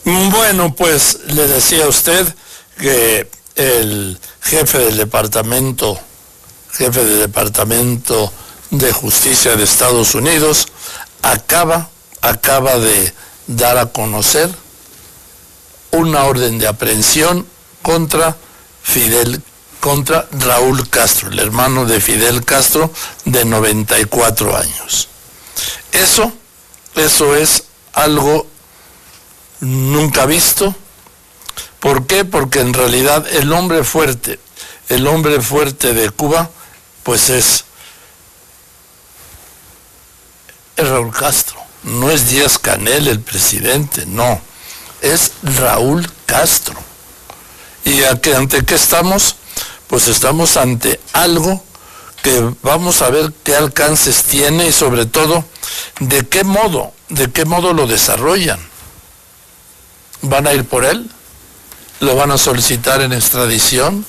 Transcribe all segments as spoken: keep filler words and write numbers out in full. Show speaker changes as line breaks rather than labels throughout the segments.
Bueno, pues le decía a usted que el jefe del departamento, jefe del Departamento de Justicia de Estados Unidos, acaba, acaba de dar a conocer una orden de aprehensión contra Fidel, contra Raúl Castro, el hermano de Fidel Castro, de noventa y cuatro años. Eso, eso es algo nunca visto. ¿Por qué? Porque en realidad el hombre fuerte, el hombre fuerte de Cuba, pues es, es Raúl Castro. No es Díaz-Canel el presidente, no. Es Raúl Castro. ¿Y a qué, ante qué estamos? Pues estamos ante algo que vamos a ver qué alcances tiene y sobre todo de qué modo, de qué modo lo desarrollan. ¿Van a ir por él? ¿Lo van a solicitar en extradición?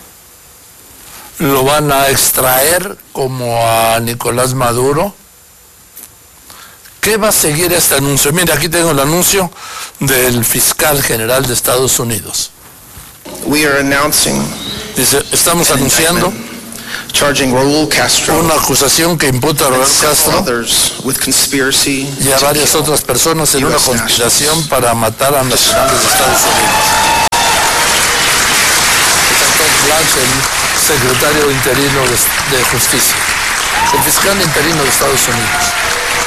¿Lo van a extraer como a Nicolás Maduro? ¿Qué va a seguir este anuncio? Mira, aquí tengo el anuncio del fiscal general de Estados Unidos.
We are announcing
Dice, estamos anunciando
charging Raúl Castro
una acusación que imputa a Raúl Castro
with conspiracy
y a varias otras personas en una conspiración para matar a nacionales de Estados Unidos. Está Todd Blanche, el secretario interino de, de Justicia, el fiscal interino de Estados Unidos.